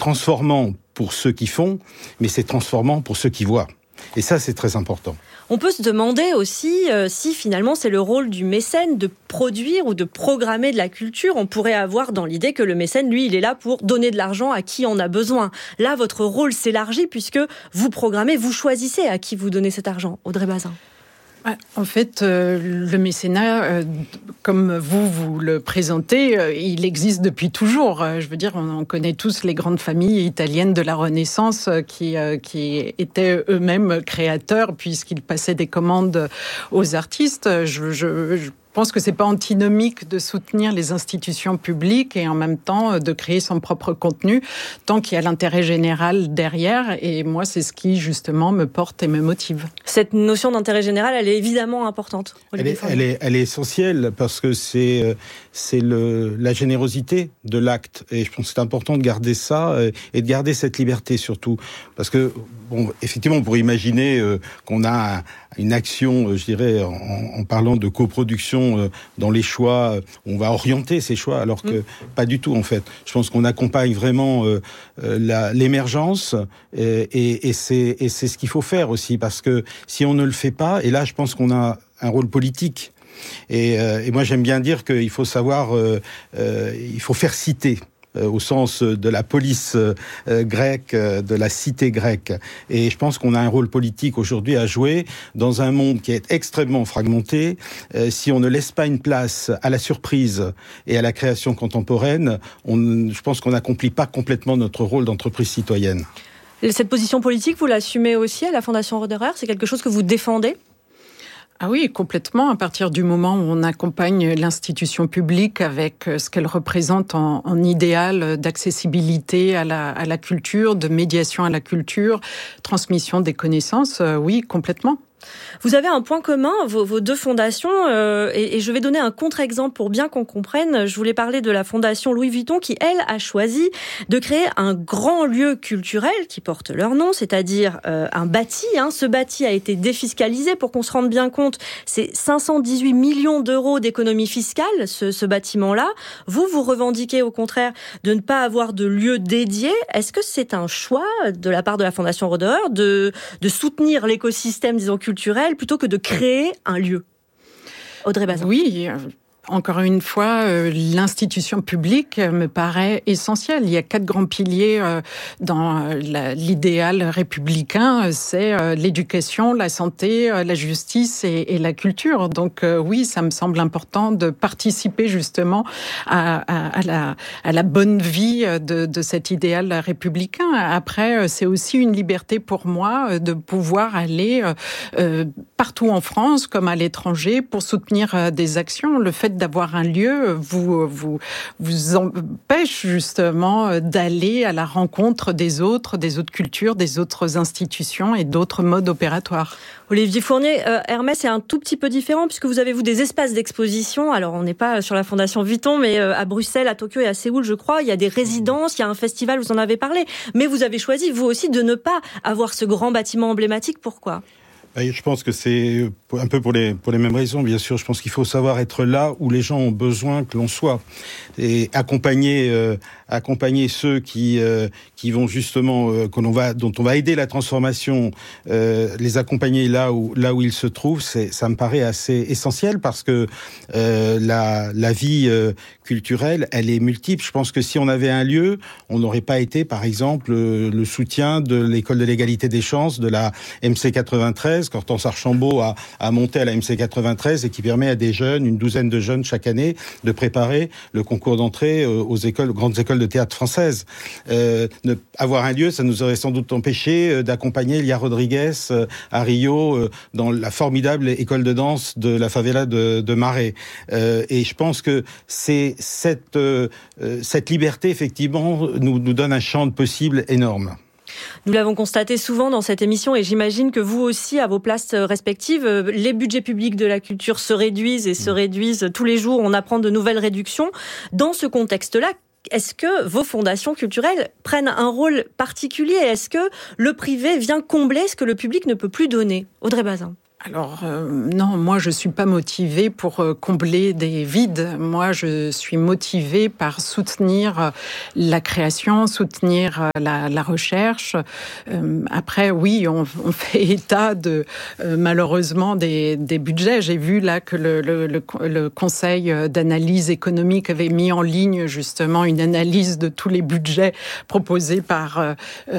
transformant pour ceux qui font, mais c'est transformant pour ceux qui voient. Et ça, c'est très important. On peut se demander aussi si finalement c'est le rôle du mécène de produire ou de programmer de la culture. On pourrait avoir dans l'idée que le mécène, lui, il est là pour donner de l'argent à qui en a besoin. Là, votre rôle s'élargit puisque vous programmez, vous choisissez à qui vous donnez cet argent. Audrey Bazin. En fait, le mécénat, comme vous le présentez, il existe depuis toujours. Je veux dire, on connaît tous les grandes familles italiennes de la Renaissance qui étaient eux-mêmes créateurs puisqu'ils passaient des commandes aux artistes. Je pense que c'est pas antinomique de soutenir les institutions publiques et en même temps de créer son propre contenu tant qu'il y a l'intérêt général derrière. Et moi, c'est ce qui justement me porte et me motive. Cette notion d'intérêt général, elle est évidemment importante. Elle est essentielle parce que c'est la générosité de l'acte. Et je pense que c'est important de garder ça et de garder cette liberté surtout. Parce que, effectivement, on pourrait imaginer qu'on a une action, je dirais, en parlant de coproduction dans les choix, on va orienter ces choix, alors que pas du tout en fait. Je pense qu'on accompagne vraiment l'émergence et c'est ce qu'il faut faire aussi, parce que si on ne le fait pas, et là je pense qu'on a un rôle politique. Et moi j'aime bien dire qu'il faut savoir, il faut faire citer. Au sens de la police grecque, de la cité grecque. Et je pense qu'on a un rôle politique aujourd'hui à jouer dans un monde qui est extrêmement fragmenté. Si on ne laisse pas une place à la surprise et à la création contemporaine, je pense qu'on n'accomplit pas complètement notre rôle d'entreprise citoyenne. Cette position politique, vous l'assumez aussi à la Fondation Roederer ? C'est quelque chose que vous défendez ? Ah oui, complètement. À partir du moment où on accompagne l'institution publique avec ce qu'elle représente en idéal d'accessibilité à la culture, de médiation à la culture, transmission des connaissances, oui, complètement. Vous avez un point commun, vos deux fondations, et je vais donner un contre-exemple pour bien qu'on comprenne. Je voulais parler de la fondation Louis Vuitton qui, elle, a choisi de créer un grand lieu culturel qui porte leur nom, c'est-à-dire un bâti. Ce bâti a été défiscalisé pour qu'on se rende bien compte. C'est 518 millions d'euros d'économie fiscale, ce bâtiment-là. Vous revendiquez au contraire de ne pas avoir de lieu dédié. Est-ce que c'est un choix de la part de la Fondation Roederer de soutenir l'écosystème, disons, culturel plutôt que de créer un lieu? Audrey Bazin. Oui, encore une fois, l'institution publique me paraît essentielle. Il y a 4 grands piliers dans l'idéal républicain, c'est l'éducation, la santé, la justice et la culture. Donc oui, ça me semble important de participer justement à la bonne vie de cet idéal républicain. Après, c'est aussi une liberté pour moi de pouvoir aller partout en France comme à l'étranger pour soutenir des actions. Le fait d'avoir un lieu vous empêche justement d'aller à la rencontre des autres cultures, des autres institutions et d'autres modes opératoires. Olivier Fournier, Hermès est un tout petit peu différent puisque vous avez des espaces d'exposition. Alors on n'est pas sur la Fondation Vuitton, mais à Bruxelles, à Tokyo et à Séoul, je crois, il y a des résidences, il y a un festival, vous en avez parlé. Mais vous avez choisi, vous aussi, de ne pas avoir ce grand bâtiment emblématique. Pourquoi ? Je pense que c'est un peu pour les mêmes raisons, bien sûr. Je pense qu'il faut savoir être là où les gens ont besoin que l'on soit et accompagner ceux qui vont justement dont on va aider la transformation, les accompagner là où ils se trouvent. Ça me paraît assez essentiel parce que la vie culturelle, elle est multiple. Je pense que si on avait un lieu, on n'aurait pas été, par exemple, le soutien de l'école de l'égalité des chances de la MC 93. Qu'Hortense Archambault a monté à la MC 93 et qui permet à des jeunes, une douzaine de jeunes chaque année, de préparer le concours d'entrée aux grandes écoles de théâtre françaises. Avoir un lieu, ça nous aurait sans doute empêché d'accompagner Lia Rodriguez à Rio dans la formidable école de danse de la favela de Marais. Et je pense que c'est cette liberté, effectivement, nous donne un champ de possibles énorme. Nous l'avons constaté souvent dans cette émission et j'imagine que vous aussi, à vos places respectives, les budgets publics de la culture se réduisent et se réduisent tous les jours. On apprend de nouvelles réductions. Dans ce contexte-là, est-ce que vos fondations culturelles prennent un rôle particulier ? Est-ce que le privé vient combler ce que le public ne peut plus donner ? Audrey Bazin. Alors non, moi je suis pas motivée pour combler des vides. Moi je suis motivée par soutenir la création, soutenir la recherche. Après oui, on fait état de malheureusement des budgets. J'ai vu là que le Conseil d'analyse économique avait mis en ligne justement une analyse de tous les budgets proposés par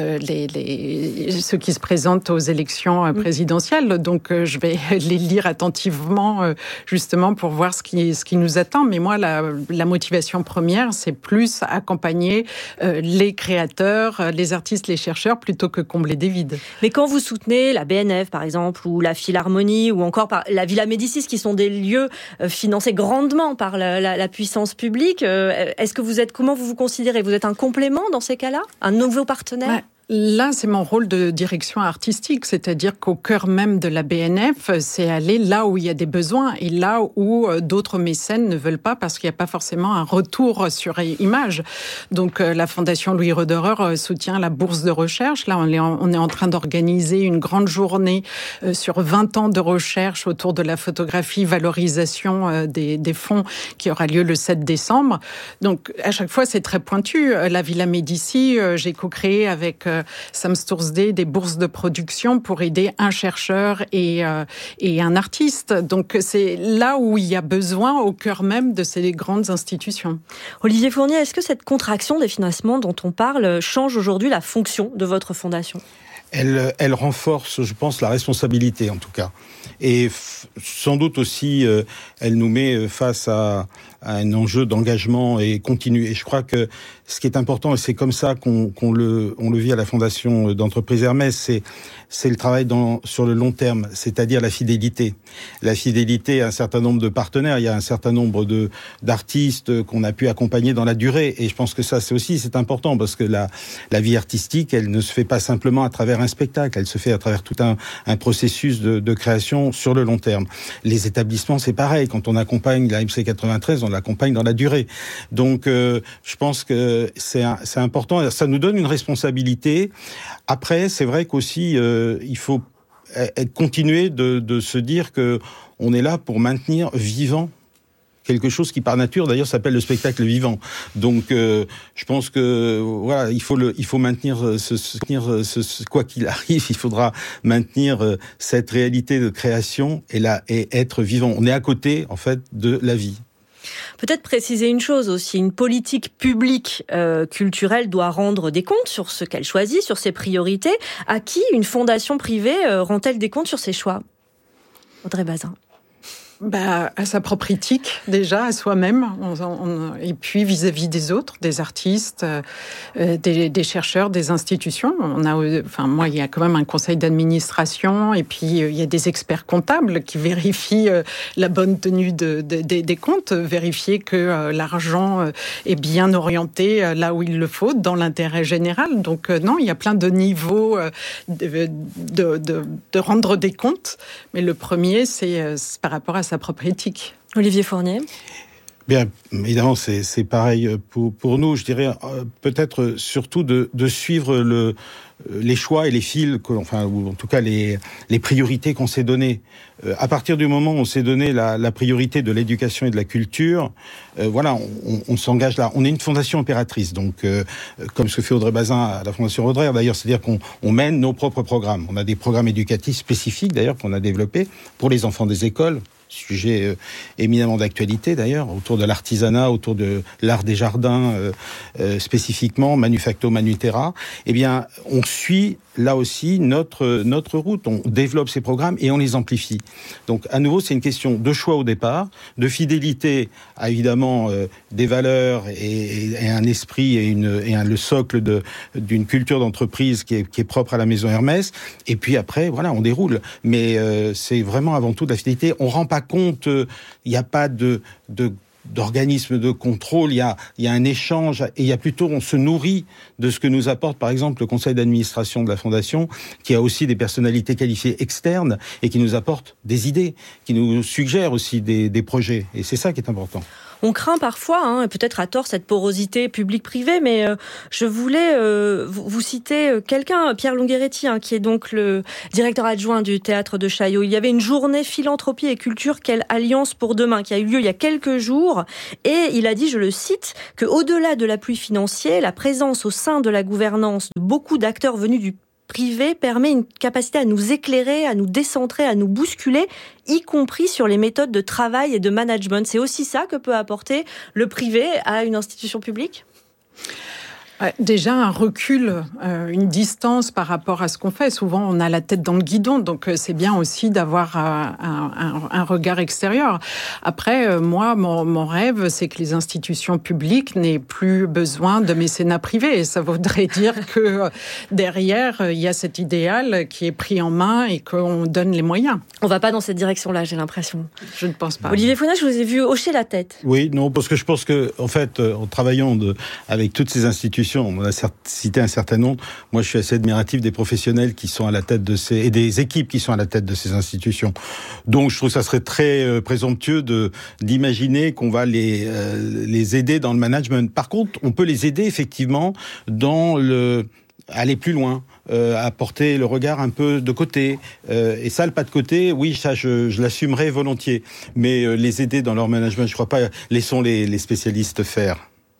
ceux qui se présentent aux élections présidentielles. Donc je vais les lire attentivement, justement, pour voir ce qui nous attend. Mais moi, la motivation première, c'est plus accompagner les créateurs, les artistes, les chercheurs, plutôt que combler des vides. Mais quand vous soutenez la BNF, par exemple, ou la Philharmonie, ou encore par la Villa Médicis, qui sont des lieux financés grandement par la puissance publique, comment vous considérez ? Vous êtes un complément dans ces cas-là ? Un nouveau partenaire ? Ouais. Là, c'est mon rôle de direction artistique, c'est-à-dire qu'au cœur même de la BNF, c'est aller là où il y a des besoins et là où d'autres mécènes ne veulent pas parce qu'il n'y a pas forcément un retour sur image. Donc, la Fondation Louis Roederer soutient la bourse de recherche. Là, on est en train d'organiser une grande journée sur 20 ans de recherche autour de la photographie, valorisation des fonds qui aura lieu le 7 décembre. Donc, à chaque fois, c'est très pointu. La Villa Médicis, j'ai co-créé avec Sam Stursday des bourses de production pour aider un chercheur et un artiste. Donc c'est là où il y a besoin, au cœur même de ces grandes institutions. Olivier Fournier, est-ce que cette contraction des financements dont on parle change aujourd'hui la fonction de votre fondation ? Elle renforce, je pense, la responsabilité en tout cas. Et sans doute aussi, elle nous met face à un enjeu d'engagement et continu. Et je crois que ce qui est important, et c'est comme ça qu'on le vit à la Fondation d'entreprise Hermès, c'est le travail sur le long terme, c'est-à-dire la fidélité. La fidélité à un certain nombre de partenaires. Il y a un certain nombre d'artistes qu'on a pu accompagner dans la durée. Et je pense que ça, c'est important parce que la vie artistique, elle ne se fait pas simplement à travers un spectacle. Elle se fait à travers tout un processus de création sur le long terme. Les établissements, c'est pareil. Quand on accompagne la MC 93, on l'accompagne dans la durée. Donc, je pense que c'est important. Ça nous donne une responsabilité. Après, c'est vrai qu'aussi, il faut continuer de se dire que on est là pour maintenir vivant quelque chose qui par nature d'ailleurs s'appelle le spectacle vivant. Donc je pense que voilà, il faut maintenir quoi qu'il arrive, il faudra maintenir cette réalité de création et être vivant. On est à côté en fait de la vie. Peut-être préciser une chose aussi, une politique publique culturelle doit rendre des comptes sur ce qu'elle choisit, sur ses priorités. À qui une fondation privée rend-elle des comptes sur ses choix ? Audrey Bazin. À sa propre éthique, déjà, à soi-même, et puis vis-à-vis des autres, des artistes, des chercheurs, des institutions. Moi, il y a quand même un conseil d'administration, et puis il y a des experts comptables qui vérifient la bonne tenue des comptes, vérifier que l'argent est bien orienté là où il le faut, dans l'intérêt général. Donc non, il y a plein de niveaux de rendre des comptes, mais le premier, c'est par rapport à sa propre éthique. Olivier Fournier. Bien, évidemment, c'est pareil pour nous. Je dirais peut-être surtout de suivre les choix et les fils, ou en tout cas les priorités qu'on s'est données. À partir du moment où on s'est donné la priorité de l'éducation et de la culture, on s'engage là. On est une fondation opératrice, donc comme ce que fait Audrey Bazin à la Fondation Roederer, d'ailleurs, c'est-à-dire qu'on mène nos propres programmes. On a des programmes éducatifs spécifiques, d'ailleurs, qu'on a développés pour les enfants des écoles. Sujet éminemment d'actualité d'ailleurs, autour de l'artisanat, autour de l'art des jardins spécifiquement, Manufacto Manuterra. Eh bien, on suit là aussi notre route. On développe ces programmes et on les amplifie. Donc, à nouveau, c'est une question de choix au départ, de fidélité à évidemment des valeurs et un esprit et le socle d'une culture d'entreprise qui est propre à la maison Hermès. Et puis après, voilà, on déroule. Mais c'est vraiment avant tout de la fidélité. On rend pas compte, il n'y a pas d'organisme de contrôle, il y a un échange et il y a plutôt, on se nourrit de ce que nous apporte par exemple le conseil d'administration de la Fondation, qui a aussi des personnalités qualifiées externes et qui nous apporte des idées, qui nous suggère aussi des projets. Et c'est ça qui est important. On craint parfois, peut-être à tort, cette porosité public-privé, mais je voulais vous citer quelqu'un, Pierre Lungheretti, qui est donc le directeur adjoint du théâtre de Chaillot. Il y avait une journée philanthropie et culture, quelle alliance pour demain, qui a eu lieu il y a quelques jours, et il a dit, je le cite, que au-delà de l'appui financier, la présence au sein de la gouvernance de beaucoup d'acteurs venus du privé permet une capacité à nous éclairer, à nous décentrer, à nous bousculer, y compris sur les méthodes de travail et de management. C'est aussi ça que peut apporter le privé à une institution publique ? Déjà un recul, une distance par rapport à ce qu'on fait. Souvent, on a la tête dans le guidon, donc c'est bien aussi d'avoir un regard extérieur. Après, moi, mon rêve, c'est que les institutions publiques n'aient plus besoin de mécénat privé. Et ça voudrait dire que derrière, il y a cet idéal qui est pris en main et qu'on donne les moyens. On va pas dans cette direction-là, j'ai l'impression. Je ne pense pas. Olivier Fournat, je vous ai vu hocher la tête. Oui, non, parce que je pense que, en fait, en travaillant avec toutes ces institutions, on a cité un certain nombre. Moi, je suis assez admiratif des professionnels qui sont à la tête et des équipes qui sont à la tête de ces institutions. Donc, je trouve que ça serait très présomptueux d'imaginer qu'on va les aider dans le management. Par contre, on peut les aider effectivement dans aller plus loin. À porter le regard un peu de côté. Et ça, le pas de côté, oui, ça, je l'assumerai volontiers. Mais les aider dans leur management, je crois pas. Laissons les spécialistes faire.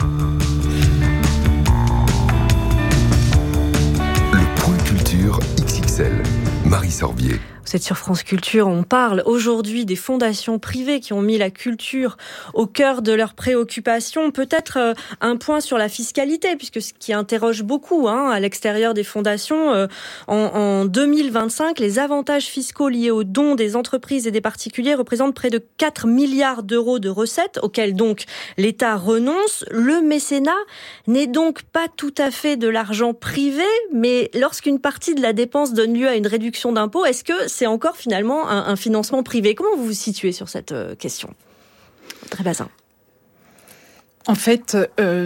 Le Point Culture XXL. Marie Sorbier. Vous êtes sur France Culture, on parle aujourd'hui des fondations privées qui ont mis la culture au cœur de leurs préoccupations. Peut-être un point sur la fiscalité, puisque ce qui interroge beaucoup à l'extérieur des fondations, en 2025, les avantages fiscaux liés aux dons des entreprises et des particuliers représentent près de 4 milliards d'euros de recettes, auxquelles donc l'État renonce. Le mécénat n'est donc pas tout à fait de l'argent privé, mais lorsqu'une partie de la dépense donne lieu à une réduction d'impôts, est-ce que c'est encore finalement un financement privé ? Comment vous vous situez sur cette question ? Très Bazin. En fait,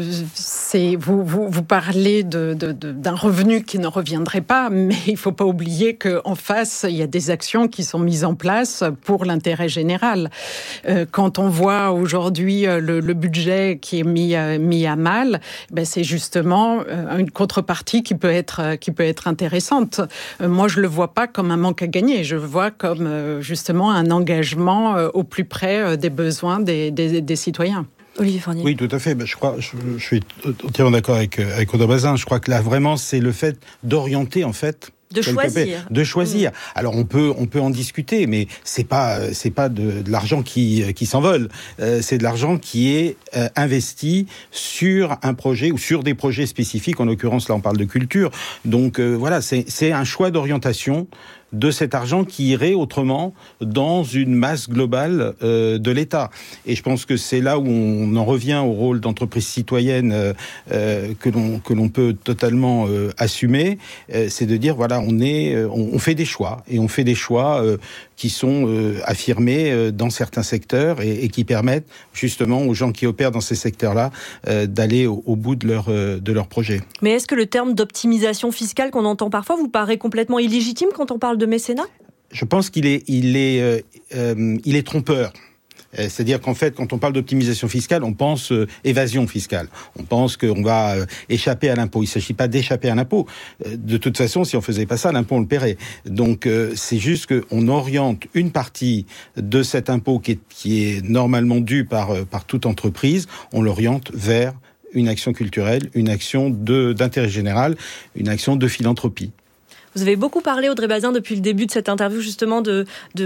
vous parlez d'un revenu qui ne reviendrait pas, mais il ne faut pas oublier qu'en face, il y a des actions qui sont mises en place pour l'intérêt général. Quand on voit aujourd'hui le budget qui est mis à mal, c'est justement une contrepartie qui peut être intéressante. Moi, je le vois pas comme un manque à gagner. Je le vois comme justement un engagement au plus près des besoins des citoyens. Olivier Fournier. Oui, tout à fait. Je suis entièrement d'accord avec Audrey Bazin. Je crois que là, vraiment, c'est le fait d'orienter, en fait. De choisir. Alors, on peut en discuter, mais c'est pas de l'argent qui s'envole. C'est de l'argent qui est investi sur un projet ou sur des projets spécifiques. En l'occurrence, là, on parle de culture. Donc, voilà, c'est un choix d'orientation de cet argent qui irait autrement dans une masse globale de l'État. Et je pense que c'est là où on en revient au rôle d'entreprise citoyenne que l'on peut totalement assumer. C'est de dire, voilà, on fait des choix. Et on fait des choix qui sont affirmés dans certains secteurs et qui permettent justement aux gens qui opèrent dans ces secteurs-là d'aller au bout de leur projet. Mais est-ce que le terme d'optimisation fiscale qu'on entend parfois vous paraît complètement illégitime quand on parle de mécénat ? Je pense qu'il est trompeur. C'est-à-dire qu'en fait, quand on parle d'optimisation fiscale, on pense évasion fiscale. On pense qu'on va échapper à l'impôt. Il ne s'agit pas d'échapper à l'impôt. De toute façon, si on ne faisait pas ça, l'impôt, on le paierait. Donc, c'est juste qu'on oriente une partie de cet impôt qui est normalement dû par toute entreprise, on l'oriente vers une action culturelle, une action d'intérêt général, une action de philanthropie. Vous avez beaucoup parlé, Audrey Bazin, depuis le début de cette interview, justement, de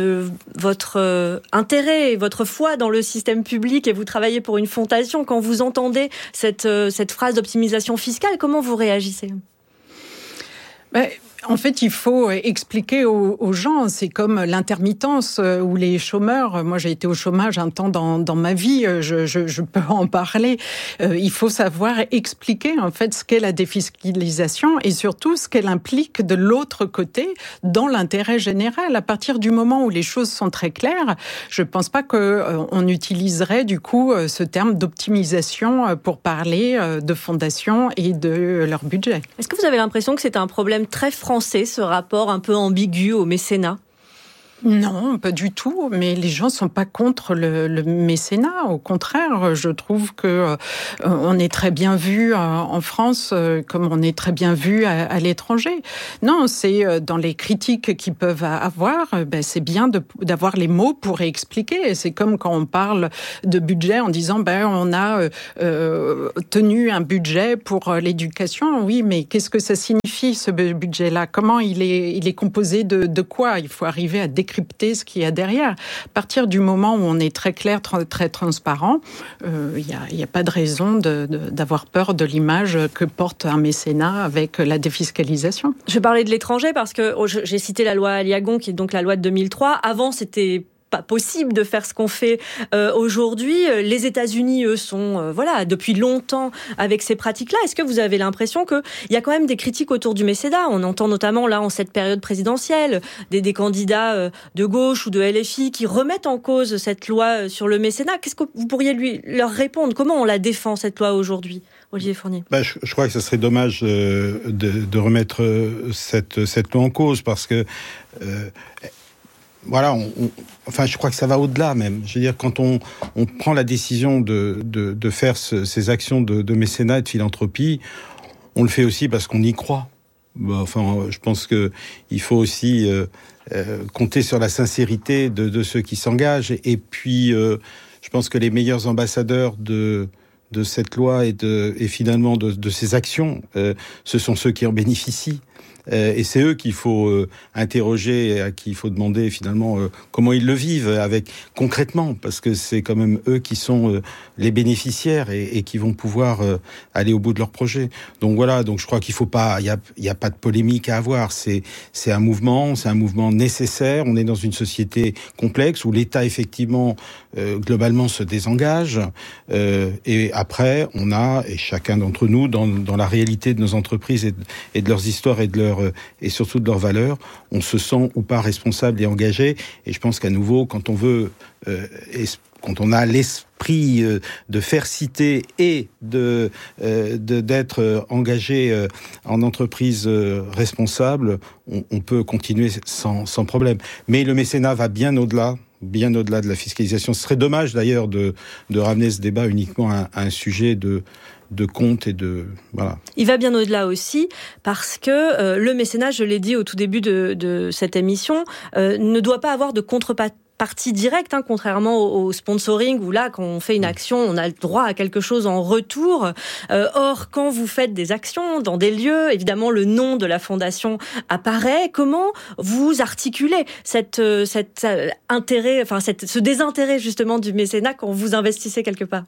votre intérêt et votre foi dans le système public, et vous travaillez pour une fondation. Quand vous entendez cette phrase d'optimisation fiscale, comment vous réagissez ? En fait, il faut expliquer aux gens. C'est comme l'intermittence ou les chômeurs. Moi, j'ai été au chômage un temps dans ma vie. Je peux en parler. Il faut savoir expliquer en fait ce qu'est la défiscalisation et surtout ce qu'elle implique de l'autre côté dans l'intérêt général. À partir du moment où les choses sont très claires, je pense pas qu'on utiliserait du coup ce terme d'optimisation pour parler de fondations et de leur budget. Est-ce que vous avez l'impression que c'est un problème très français, ce rapport un peu ambigu au mécénat ? Non, pas du tout. Mais les gens sont pas contre le mécénat. Au contraire, je trouve que on est très bien vu en France, comme on est très bien vu à l'étranger. Non, c'est dans les critiques qu'ils peuvent avoir, c'est bien d'avoir les mots pour expliquer. C'est comme quand on parle de budget en disant on a tenu un budget pour l'éducation. Oui, mais qu'est-ce que ça signifie ce budget-là? Comment il est composé de quoi? Il faut arriver à décrypter ce qu'il y a derrière. À partir du moment où on est très clair, très transparent, il n'y a pas de raison d'avoir peur de l'image que porte un mécénat avec la défiscalisation. Je vais parler de l'étranger parce que j'ai cité la loi Aliagon, qui est donc la loi de 2003. Avant, c'était pas possible de faire ce qu'on fait aujourd'hui. Les États-Unis, eux, sont depuis longtemps avec ces pratiques-là. Est-ce que vous avez l'impression qu'il y a quand même des critiques autour du mécénat? On entend notamment là en cette période présidentielle des candidats de gauche ou de LFI qui remettent en cause cette loi sur le mécénat. Qu'est-ce que vous pourriez leur répondre? Comment on la défend, cette loi, aujourd'hui, Olivier Fournier? Je crois que ce serait dommage de remettre cette loi en cause parce que je crois que ça va au-delà même. Je veux dire, quand on prend la décision de faire ces actions de mécénat et de philanthropie, on le fait aussi parce qu'on y croit. Je pense que il faut aussi compter sur la sincérité de ceux qui s'engagent. Et puis, je pense que les meilleurs ambassadeurs de cette loi et finalement de ces actions, ce sont ceux qui en bénéficient. Et c'est eux qu'il faut interroger et à qui il faut demander finalement comment ils le vivent concrètement, parce que c'est quand même eux qui sont les bénéficiaires et qui vont pouvoir aller au bout de leur projet. Donc voilà, je crois qu'il faut pas, il y a pas de polémique à avoir. C'est un mouvement nécessaire. On est dans une société complexe où l'État effectivement globalement se désengage et après on a, et chacun d'entre nous dans la réalité de nos entreprises et de leurs histoires et surtout de leurs valeurs, on se sent ou pas responsable et engagé. Et je pense qu'à nouveau, quand on a l'esprit de faire citer et d'être engagé en entreprise responsable, on peut continuer sans problème. Mais le mécénat va bien au-delà de la fiscalisation. Ce serait dommage d'ailleurs de ramener ce débat uniquement à un sujet de compte et voilà. Il va bien au-delà aussi parce que le mécénat, je l'ai dit au tout début de cette émission, ne doit pas avoir de contrepartie directe, contrairement au sponsoring où là, quand on fait une action, on a le droit à quelque chose en retour. Or, quand vous faites des actions dans des lieux, évidemment, le nom de la fondation apparaît. Comment vous articulez cet intérêt, ce désintérêt justement du mécénat quand vous investissez quelque part?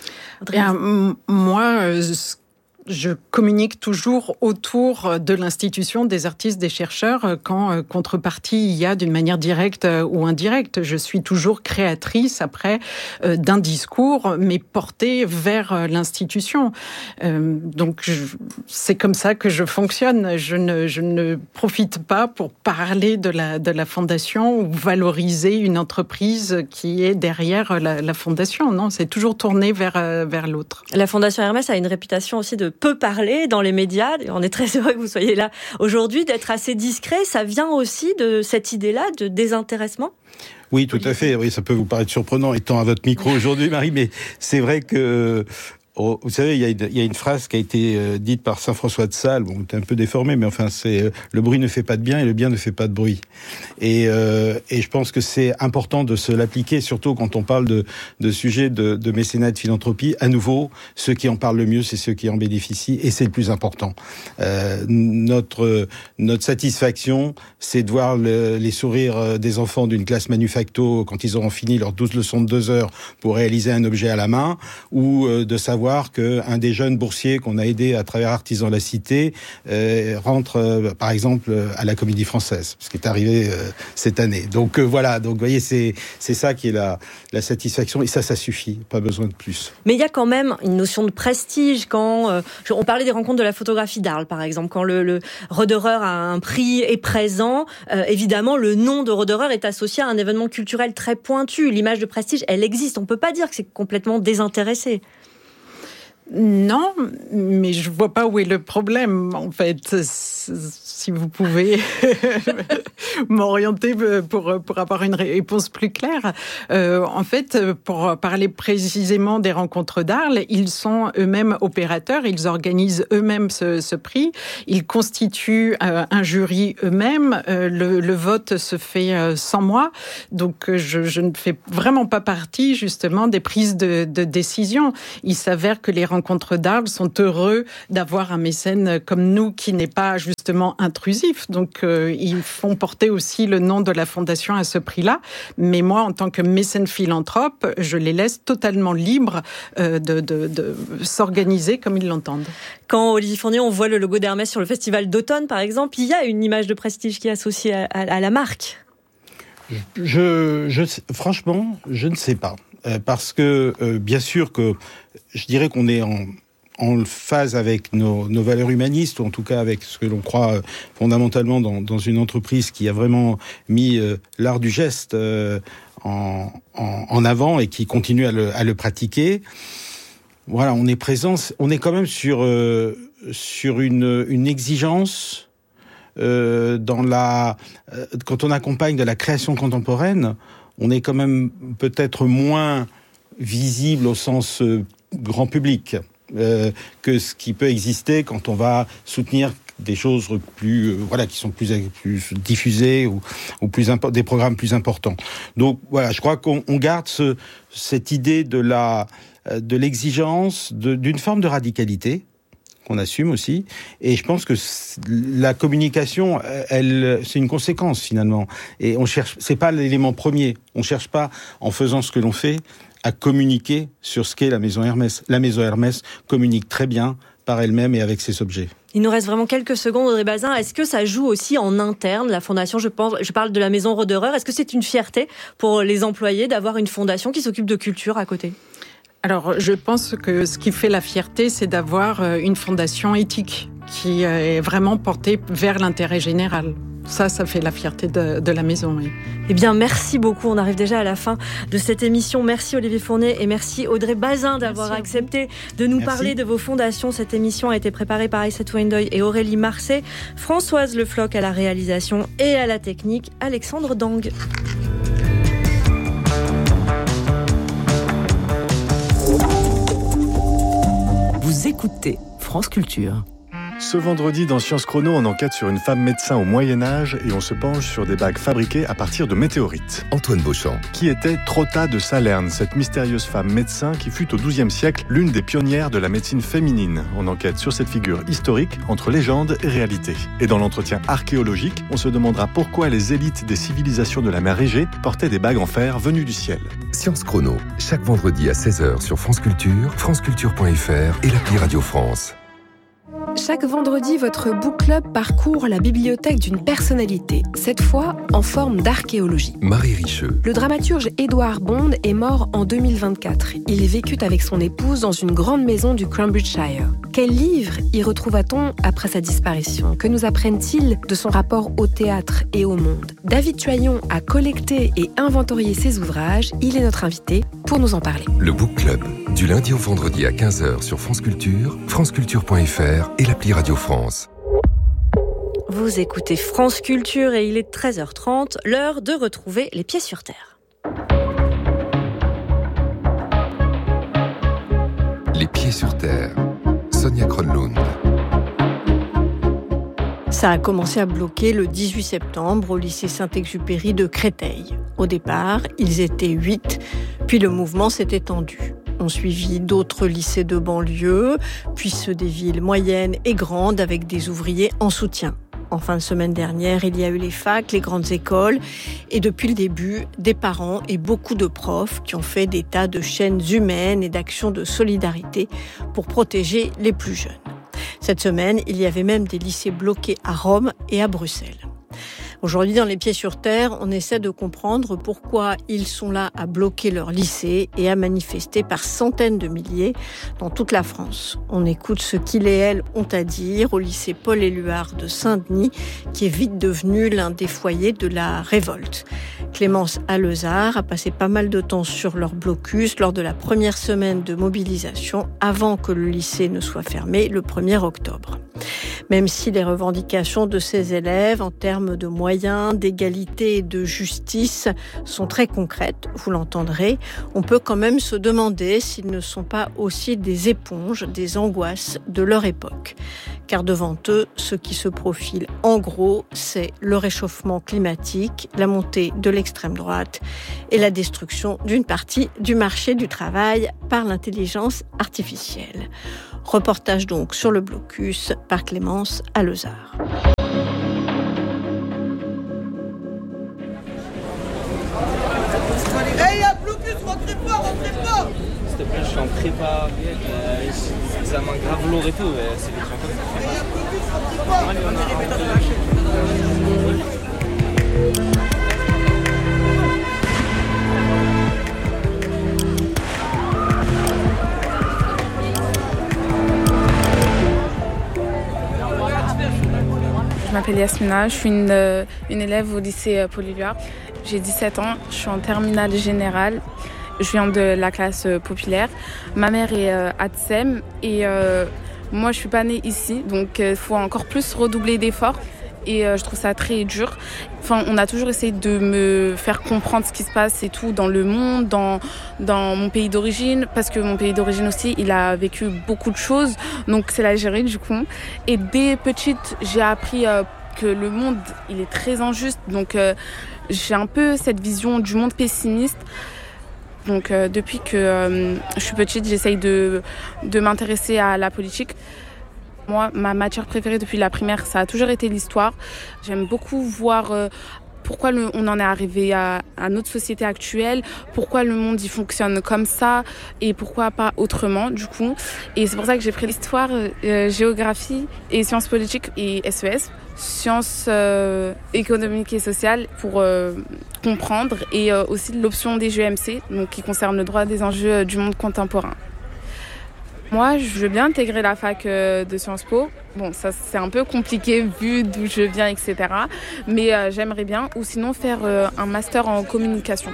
Moi, je communique toujours autour de l'institution, des artistes, des chercheurs, quand contrepartie il y a d'une manière directe ou indirecte. Je suis toujours créatrice après d'un discours, mais porté vers l'institution. Donc c'est comme ça que je fonctionne. Je ne profite pas pour parler de la fondation ou valoriser une entreprise qui est derrière la fondation. Non, c'est toujours tourné vers l'autre. La Fondation Hermès a une réputation aussi de peu parler dans les médias. On est très heureux que vous soyez là aujourd'hui, d'être assez discret. Ça vient aussi de cette idée-là de désintéressement? Oui, tout à fait. Oui, ça peut vous paraître surprenant étant à votre micro aujourd'hui, Marie, mais c'est vrai que vous savez, il y a une phrase qui a été dite par Saint François de Sales, c'est un peu déformé, mais enfin, c'est le bruit ne fait pas de bien et le bien ne fait pas de bruit. Et je pense que c'est important de se l'appliquer, surtout quand on parle de sujets de mécénat et de philanthropie. À nouveau, ceux qui en parlent le mieux, c'est ceux qui en bénéficient, et c'est le plus important. Notre satisfaction, c'est de voir les sourires des enfants d'une classe manufacto quand ils auront fini leurs 12 leçons de 2 heures pour réaliser un objet à la main, ou de savoir qu'un des jeunes boursiers qu'on a aidé à travers Artisans la Cité rentre, par exemple, à la Comédie Française, ce qui est arrivé cette année. Donc voilà, donc vous voyez, c'est ça qui est la satisfaction, et ça suffit, pas besoin de plus. Mais il y a quand même une notion de prestige quand on parlait des rencontres de la photographie d'Arles, par exemple, quand le Roederer a un prix est présent, évidemment le nom de Roederer est associé à un événement culturel très pointu. L'image de prestige, elle existe. On peut pas dire que c'est complètement désintéressé. Non, mais je vois pas où est le problème, en fait, si vous pouvez m'orienter pour avoir une réponse plus claire. En fait, pour parler précisément des rencontres d'Arles, ils sont eux-mêmes opérateurs, ils organisent eux-mêmes ce prix, ils constituent un jury eux-mêmes, le vote se fait sans moi, donc je ne fais vraiment pas partie justement des prises de décision. Il s'avère que les rencontres d'Arles sont heureux d'avoir un mécène comme nous qui n'est pas justement intrusif, donc ils font porter aussi le nom de la fondation à ce prix-là, mais moi en tant que mécène philanthrope, je les laisse totalement libres de s'organiser comme ils l'entendent. Quand, Olivier Fournier, on voit le logo d'Hermès sur le festival d'automne, par exemple, il y a une image de prestige qui est associée à la marque. Franchement, je ne sais pas. Parce que, bien sûr que je dirais qu'on est en phase avec nos valeurs humanistes, ou en tout cas avec ce que l'on croit fondamentalement dans une entreprise qui a vraiment mis l'art du geste en avant et qui continue à le pratiquer. Voilà, on est présent, on est quand même sur une exigence quand on accompagne de la création contemporaine, on est quand même peut-être moins visible au sens grand public que ce qui peut exister quand on va soutenir des choses plus qui sont plus diffusées ou des programmes plus importants. Donc voilà, je crois qu'on garde cette idée de l'exigence d'une forme de radicalité qu'on assume aussi, et je pense que la communication, c'est une conséquence finalement. Et on cherche, c'est pas l'élément premier. On cherche pas, en faisant ce que l'on fait, à communiquer sur ce qu'est la maison Hermès. La maison Hermès communique très bien par elle-même et avec ses objets. Il nous reste vraiment quelques secondes, Audrey Bazin. Est-ce que ça joue aussi en interne, la fondation? Je parle de la maison Roederer. Est-ce que c'est une fierté pour les employés d'avoir une fondation qui s'occupe de culture à côté? Alors, je pense que ce qui fait la fierté, c'est d'avoir une fondation éthique qui est vraiment portée vers l'intérêt général. Ça fait la fierté de la maison, oui. Eh bien, merci beaucoup. On arrive déjà à la fin de cette émission. Merci Olivier Fournier et merci Audrey Bazin d'avoir accepté de nous parler de vos fondations. Cette émission a été préparée par Aïssatou Wendoy et Aurélie Marcet. Françoise Le Floch à la réalisation et à la technique, Alexandre Dang. Vous écoutez France Culture. Ce vendredi, dans Science Chrono, on enquête sur une femme médecin au Moyen-Âge et on se penche sur des bagues fabriquées à partir de météorites. Antoine Beauchamp. Qui était Trotta de Salerne, cette mystérieuse femme médecin qui fut au XIIe siècle l'une des pionnières de la médecine féminine. On enquête sur cette figure historique entre légende et réalité. Et dans l'entretien archéologique, on se demandera pourquoi les élites des civilisations de la mer Égée portaient des bagues en fer venues du ciel. Science Chrono, chaque vendredi à 16h sur France Culture, franceculture.fr et l'appli Radio France. Chaque vendredi, votre book club parcourt la bibliothèque d'une personnalité, cette fois en forme d'archéologie. Marie Richeux. Le dramaturge Édouard Bond est mort en 2024. Il vécut avec son épouse dans une grande maison du Cambridgeshire. Quels livres y retrouva-t-on après sa disparition? Que nous apprennent-ils de son rapport au théâtre et au monde? David Tuaillon a collecté et inventorié ses ouvrages. Il est notre invité pour nous en parler. Le book club, du lundi au vendredi à 15h sur France Culture, franceculture.fr et l'appli Radio France. Vous écoutez France Culture et il est 13h30, l'heure de retrouver les pieds sur terre. Les pieds sur terre. Sonia Kronlund. Ça a commencé à bloquer le 18 septembre au lycée Saint-Exupéry de Créteil. Au départ, ils étaient 8, puis le mouvement s'est étendu. On suivit d'autres lycées de banlieue, puis ceux des villes moyennes et grandes avec des ouvriers en soutien. En fin de semaine dernière, il y a eu les facs, les grandes écoles et depuis le début, des parents et beaucoup de profs qui ont fait des tas de chaînes humaines et d'actions de solidarité pour protéger les plus jeunes. Cette semaine, il y avait même des lycées bloqués à Rome et à Bruxelles. Aujourd'hui, dans Les Pieds sur Terre, on essaie de comprendre pourquoi ils sont là à bloquer leur lycée et à manifester par centaines de milliers dans toute la France. On écoute ce qu'ils et elles ont à dire au lycée Paul-Éluard de Saint-Denis, qui est vite devenu l'un des foyers de la révolte. Clémence Alezard a passé pas mal de temps sur leur blocus lors de la première semaine de mobilisation avant que le lycée ne soit fermé le 1er octobre. Même si les revendications de ces élèves en termes de moyens, d'égalité et de justice sont très concrètes, vous l'entendrez, on peut quand même se demander s'ils ne sont pas aussi des éponges des angoisses de leur époque. Car devant eux, ce qui se profile en gros, c'est le réchauffement climatique, la montée de l'extrême droite et la destruction d'une partie du marché du travail par l'intelligence artificielle. Reportage donc sur le blocus par Clémence Alezard. Hey, y'a blocus, rentrez pas! S'il te plaît, je suis en prépa, examen grave lourd et tout, c'est des trucs comme ça. Hey, y'a blocus, rentrez pas! Je m'appelle Yasmina, je suis une élève au lycée Paul Éluard. J'ai 17 ans, je suis en terminale générale. Je viens de la classe populaire. Ma mère est ATSEM et moi je suis pas née ici, donc il faut encore plus redoubler d'efforts. Et je trouve ça très dur. Enfin, on a toujours essayé de me faire comprendre ce qui se passe et tout dans le monde, dans mon pays d'origine, parce que mon pays d'origine aussi, il a vécu beaucoup de choses. Donc c'est l'Algérie du coup. Et dès petite, j'ai appris que le monde, il est très injuste. Donc j'ai un peu cette vision du monde pessimiste. Donc depuis que je suis petite, j'essaye de m'intéresser à la politique. Moi, ma matière préférée depuis la primaire, ça a toujours été l'histoire. J'aime beaucoup voir pourquoi on en est arrivé à notre société actuelle, pourquoi le monde y fonctionne comme ça et pourquoi pas autrement du coup. Et c'est pour ça que j'ai pris l'histoire, géographie et sciences politiques et SES, sciences économiques et sociales pour comprendre et aussi l'option des GEMC, donc qui concerne le droit des enjeux du monde contemporain. Moi, je veux bien intégrer la fac de Sciences Po. Bon, ça c'est un peu compliqué vu d'où je viens, etc. Mais j'aimerais bien, ou sinon faire un master en communication.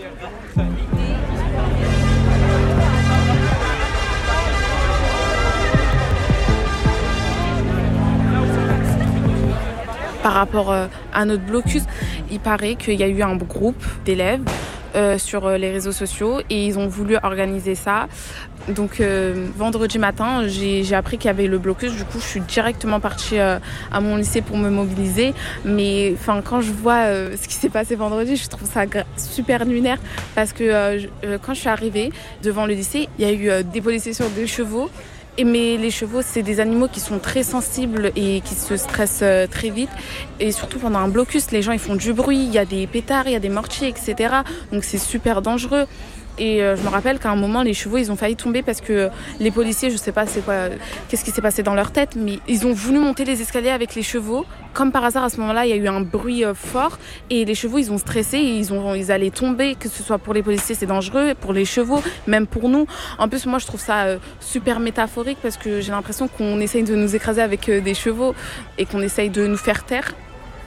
Par rapport à notre blocus, il paraît qu'il y a eu un groupe d'élèves sur les réseaux sociaux et ils ont voulu organiser ça. Donc vendredi matin, j'ai appris qu'il y avait le blocus. Du coup, je suis directement partie à mon lycée pour me mobiliser. Mais quand je vois ce qui s'est passé vendredi, je trouve ça super lunaire parce que quand je suis arrivée devant le lycée, il y a eu des policiers sur des chevaux. Mais les chevaux, c'est des animaux qui sont très sensibles et qui se stressent très vite. Et surtout pendant un blocus, les gens ils font du bruit, il y a des pétards, il y a des mortiers, etc. Donc c'est super dangereux. Et je me rappelle qu'à un moment, les chevaux, ils ont failli tomber parce que les policiers, je sais pas qu'est-ce qui s'est passé dans leur tête, mais ils ont voulu monter les escaliers avec les chevaux. Comme par hasard, à ce moment-là, il y a eu un bruit fort et les chevaux, ils ont stressé et ils allaient tomber, que ce soit pour les policiers, c'est dangereux, pour les chevaux, même pour nous. En plus, moi, je trouve ça super métaphorique parce que j'ai l'impression qu'on essaye de nous écraser avec des chevaux et qu'on essaye de nous faire taire.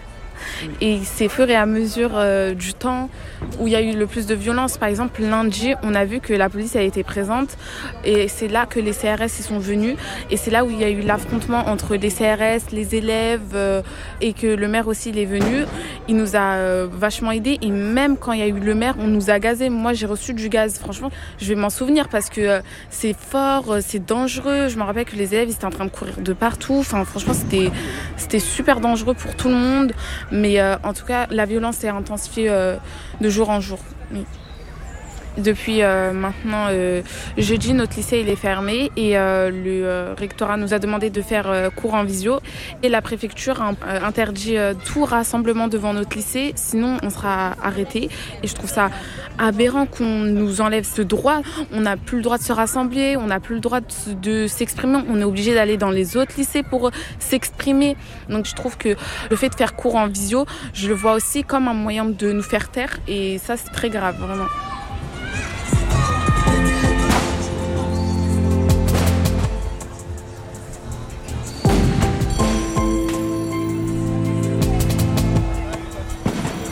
Et c'est au fur et à mesure du temps où il y a eu le plus de violence. Par exemple, lundi, on a vu que la police a été présente et c'est là que les CRS y sont venus. Et c'est là où il y a eu l'affrontement entre les CRS, les élèves et que le maire aussi il est venu. Il nous a vachement aidés et même quand il y a eu le maire, on nous a gazés. Moi, j'ai reçu du gaz. Franchement, je vais m'en souvenir parce que c'est fort, c'est dangereux. Je me rappelle que les élèves ils étaient en train de courir de partout. Enfin, franchement, c'était super dangereux pour tout le monde. Mais en tout cas, la violence s'est intensifiée de jour en jour. Oui. Depuis maintenant jeudi, notre lycée il est fermé et le rectorat nous a demandé de faire cours en visio et la préfecture a interdit tout rassemblement devant notre lycée, sinon on sera arrêté. Et je trouve ça aberrant qu'on nous enlève ce droit. On n'a plus le droit de se rassembler, on n'a plus le droit de s'exprimer, on est obligé d'aller dans les autres lycées pour s'exprimer. Donc je trouve que le fait de faire cours en visio, je le vois aussi comme un moyen de nous faire taire et ça c'est très grave, vraiment.